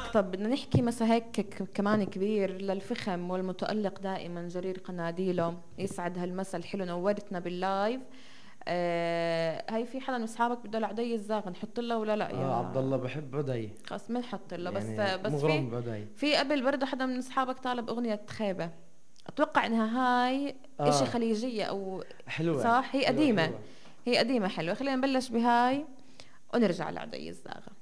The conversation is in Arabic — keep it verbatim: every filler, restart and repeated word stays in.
طب بدنا نحكي مثلا هيك ك- كمان كبير للفخم والمتألق دائما جرير قناديله، يسعد هالمسا الحلو، نورتنا باللايف. آه هاي في حدا من اصحابك بده لعدي الزاغ نحط له ولا لا اه عبد يا؟ الله بحب عدي، خلص بنحط له، بس يعني بس في مغرم بعدي. في قبل برضه حدا من اصحابك طالب اغنية خيبة، اتوقع انها هاي اشي اه خليجية او حلوة صح؟ هي حلوة قديمة، حلوة. هي قديمة حلوة. خلينا نبلش بهاي ونرجع لعدي الزاغ.